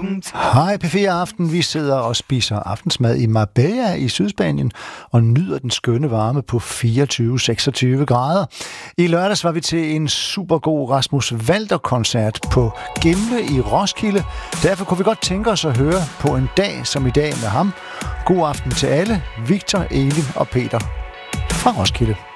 Hej P4 Aften. Vi sidder og spiser aftensmad i Marbella i Sydspanien og nyder den skønne varme på 24-26 grader. I lørdags var vi til en supergod Rasmus Walter-koncert på Gimle i Roskilde. Derfor kunne vi godt tænke os at høre på en dag som i dag med ham. God aften til alle. Victor, Elin og Peter fra Roskilde.